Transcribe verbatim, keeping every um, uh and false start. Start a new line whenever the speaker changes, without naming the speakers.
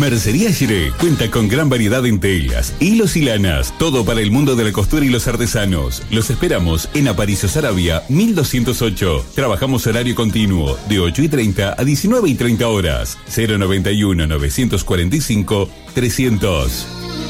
Mercería Giré cuenta con gran variedad en telas, hilos y lanas, todo para el mundo de la costura y los artesanos. Los esperamos en Aparicio Saravia, mil doscientos ocho. Trabajamos horario continuo, de ocho y treinta a diecinueve y treinta horas. cero noventa y uno, novecientos cuarenta y cinco, trescientos.